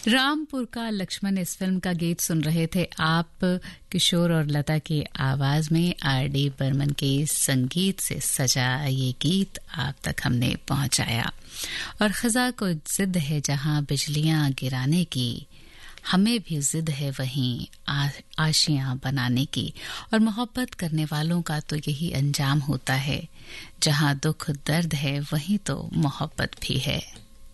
रामपुर का लक्ष्मण इस फिल्म का गीत सुन रहे थे आप। किशोर और लता की आवाज में आर.डी. बर्मन के संगीत से सजा ये गीत आप तक हमने पहुंचाया। और खज़ा को जिद है जहां बिजलियां गिराने की, हमें भी जिद है वहीं आशियां बनाने की। और मोहब्बत करने वालों का तो यही अंजाम होता है, जहां दुख दर्द है वहीं तो मोहब्बत भी है।